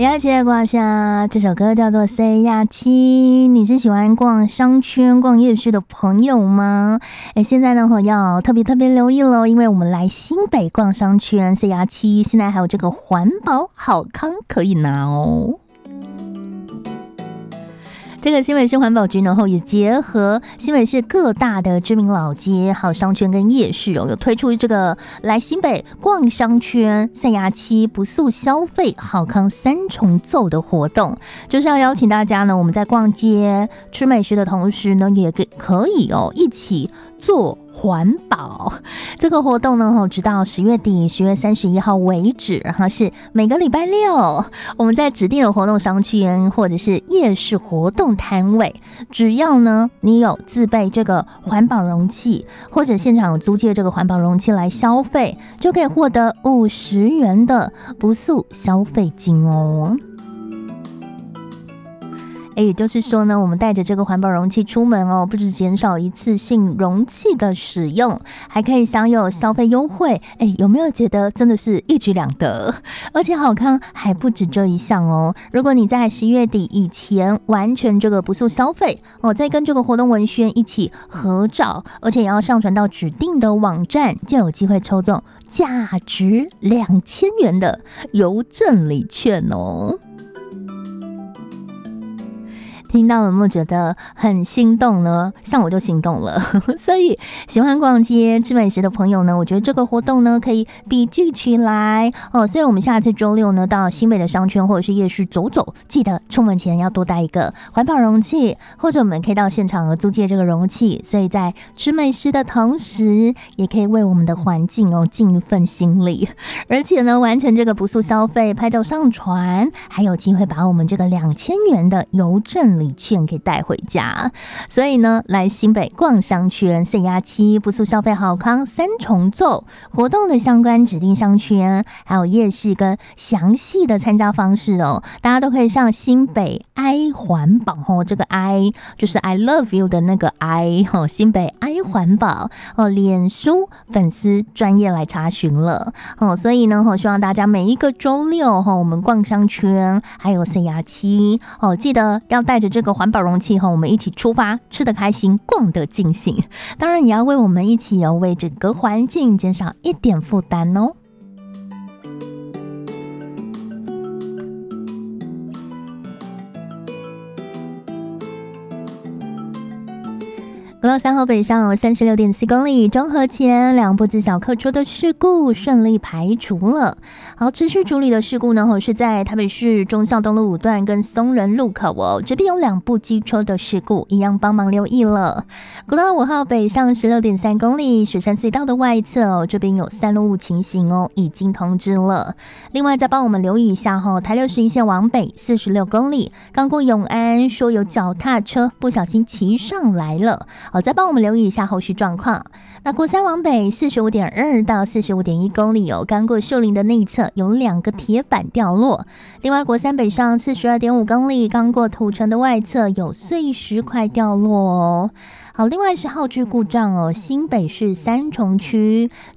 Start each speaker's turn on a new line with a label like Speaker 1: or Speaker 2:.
Speaker 1: 要起来逛下，这首歌叫做《C 呀七》。你是喜欢逛商圈、逛夜市的朋友吗？现在呢要特别留意了，因为我们来新北逛商圈 C 呀七，现在还有这个环保好康可以拿哦。这个新北市环保局呢也结合新北市各大的知名老街还有商圈跟夜市有推出这个来新北逛商圈赛牙七不速消费好康三重奏的活动，就是要邀请大家呢，我们在逛街吃美食的同时呢，也可以一起做环保。这个活动呢直到10月底10月31号为止，是每个礼拜六我们在指定的活动商圈或者是夜市活动摊位，只要呢你有自备这个环保容器，或者现场有租借这个环保容器来消费，就可以获得50元的不速消费金哦。也就是说呢，我们带着这个环保容器出门哦，不止减少一次性容器的使用，还可以享有消费优惠。有没有觉得真的是一举两得？而且好康还不止这一项哦。如果你在11月底以前完成这个不速消费再跟这个活动文宣一起合照，而且也要上传到指定的网站，就有机会抽中价值2000元的邮政礼券哦。听到有没有觉得很心动呢？像我就心动了所以喜欢逛街吃美食的朋友呢，我觉得这个活动呢可以笔记起来所以我们下次周六呢到新北的商圈或者是夜市走走，记得出门前要多带一个环保容器，或者我们可以到现场租借这个容器，所以在吃美食的同时也可以为我们的环境尽一份心力，而且呢完成这个不速消费拍照上传，还有机会把我们这个2000元的邮政礼券给带回家。所以呢来新北逛商圈赛牙七不速消费好康三重奏活动的相关指定商圈还有夜市跟详细的参加方式大家都可以上新北 I 环保这个 I 就是 I love you 的那个 I 新北 I 环保脸书粉丝专页来查询了所以呢希望大家每一个周六我们逛商圈还有赛牙七记得要带着这个环保容器我们一起出发，吃得开心，逛得尽兴。当然也要为我们一起为整个环境减少一点负担哦。国道3号北上36.4公里，中和前2部自小客车的事故顺利排除了。好，持续处理的事故呢是在台北市忠孝东路5段跟松仁路口这边有2部机车的事故，一样帮忙留意了。国道5号北上16.3公里，雪山隧道的外侧这边有3路误情形已经通知了。另外再帮我们留意一下台61线往北46公里，刚过永安说有脚踏车不小心骑上来了。再帮我们留意一下后续状况。那国3往北45.2到45.1公里刚过树林的内侧有2个铁板掉落。另外国3北上42.5公里，刚过土城的外侧有碎石块掉落好，另外是号志故障新北市三重区